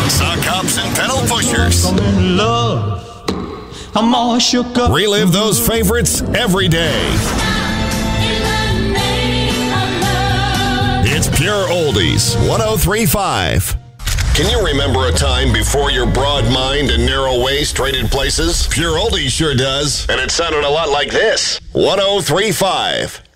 Sock hops and pedal pushers. I'm in love. I'm all shook up. Relive those favorites every day. It's Pure Oldies 103.5. Can you remember a time before your broad mind and narrow waist traded places? Pure Oldies sure does. And it sounded a lot like this. 103.5.